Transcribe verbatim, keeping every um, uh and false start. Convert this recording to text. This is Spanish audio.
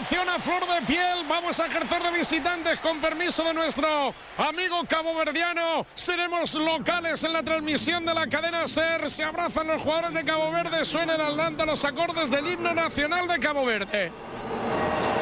emoción a flor de piel. Vamos a ejercer de visitantes con permiso de nuestro amigo caboverdiano. Seremos locales en la transmisión de la cadena SER. Se abrazan los jugadores de Cabo Verde. Suenan al Atlanta los acordes del himno nacional de Cabo Verde.